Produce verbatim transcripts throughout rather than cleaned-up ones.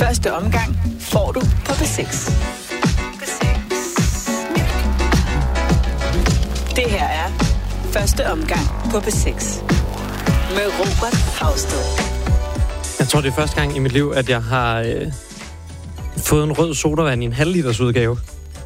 Første omgang får du på B seks. Det her er Første omgang på B seks med Robert Hausted. Jeg tror, det er første gang i mit liv, at jeg har øh, fået en rød sodavand i en halv liters udgave.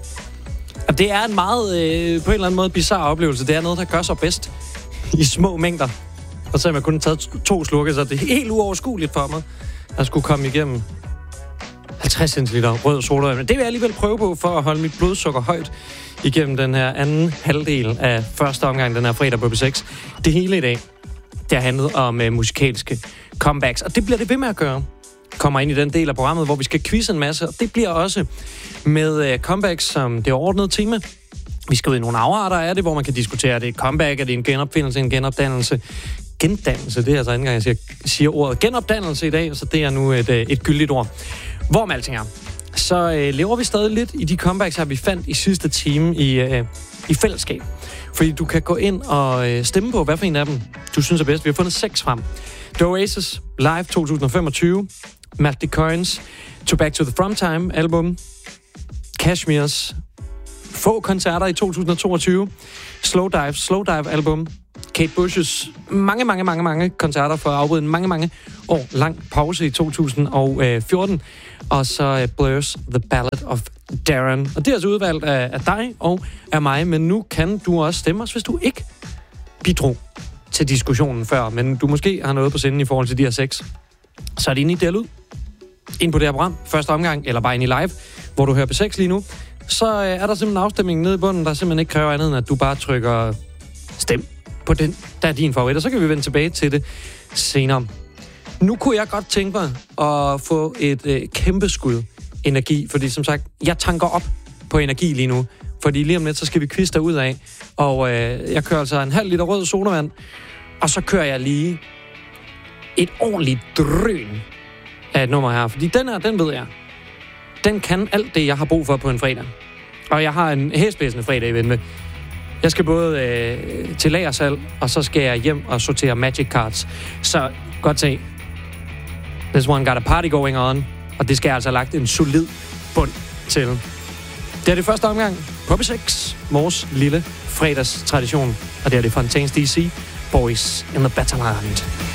Og det er en meget, øh, på en eller anden måde, bizarre oplevelse. Det er noget, der gør sig bedst i små mængder. Og så har jeg kun taget to slukke, så det er helt uoverskueligt for mig, at skulle komme igennem halvtreds centiliter rød sodavand. Men det vil jeg alligevel prøve på, for at holde mit blodsukker højt igennem den her anden halvdel af første omgang, den her fredag på B seks. Det hele i dag, det har handlet om uh, musikalske comebacks, og det bliver det ved med at gøre. Kommer ind i den del af programmet, hvor vi skal quizze en masse, og det bliver også med uh, comebacks som det overordnede tema. Vi skal ud i nogle afarter af det, hvor man kan diskutere, er det et comeback, er det en genopfindelse, en genopdannelse. Gendannelse, det er altså anden gang, jeg siger, siger ordet genopdannelse i dag, så det er nu et, et gyldigt ord. Hvor med alting er, så øh, lever vi stadig lidt i de comebacks, her vi fandt i sidste time i, øh, i fællesskab. Fordi du kan gå ind og øh, stemme på, hvad for en af dem du synes er bedst. Vi har fundet seks frem. The Oasis Live to tusind femogtyve, Matt DeCoins To Back to the From Time album, Kashmirs få koncerter i to tusind toogtyve, Slow Dive, Slow Dive album, Kate Bush's mange, mange, mange, mange koncerter for at afbryde en mange, mange år lang pause i to tusind fjorten, og så Blur's The Ballad of Darren. Og det er altså udvalgt af, af dig og af mig, men nu kan du også stemme os, hvis du ikke bidrog til diskussionen før, men du måske har noget på senden i forhold til de her seks. Så er det inde i del ud, ind på det her program, første omgang, eller bare ind i live, hvor du hører B seks lige nu, så er der simpelthen en afstemning nede i bunden, der simpelthen ikke kræver andet, end at du bare trykker stem på den, der er din favorit, og så kan vi vende tilbage til det senere. Nu kunne jeg godt tænke mig at få et øh, kæmpe skud energi, fordi som sagt, jeg tanker op på energi lige nu, fordi lige om lidt, så skal vi quizze derud af, og øh, jeg kører altså en halv liter rød sodavand, og så kører jeg lige et ordentligt drøn af et nummer her, fordi den her, den ved jeg, den kan alt det, jeg har brug for på en fredag. Og jeg har en hæsblæsende fredag i vente. Jeg skal både øh, til lagersalg, og så skal jeg hjem og sortere Magic Cards. Så godt se. This one got a party going on. Og det skal jeg altså have lagt en solid bund til. Det er det første omgang på B seks. Vores lille fredagstradition. Og det er det Fontaines D C. Boys in the Betterland.